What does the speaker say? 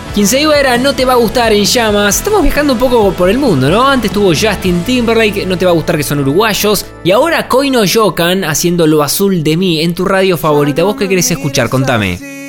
Quien se iba era No Te Va a Gustar en Llamas. Estamos viajando un poco por el mundo, ¿no? Antes tuvo Justin Timberlake, No Te Va a Gustar que son uruguayos. Y ahora Koino Yokan haciendo Lo Azul de Mí en tu radio favorita. ¿Vos qué querés escuchar? Contame.